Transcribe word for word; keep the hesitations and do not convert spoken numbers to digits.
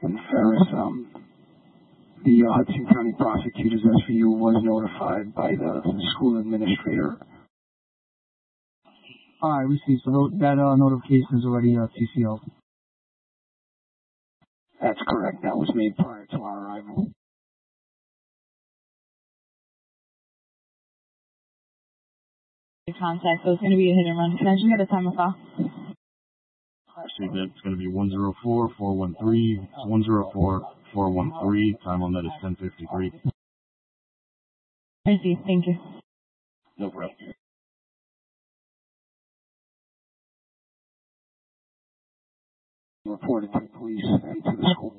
And Ferris, um, the uh, Hudson County Prosecutor's S V U was notified by the school administrator. All right, we see. So that uh, notification is already uh, T C O. That's correct. That was made prior to our arrival. Contact, so it's going to be a hit and run. Can I just get a time of file? Actually, that's going to be one zero four, four one three, one zero four, four one three. Time on that is ten fifty-three. I see. Thank you. No problem. Reported to the police and to the school.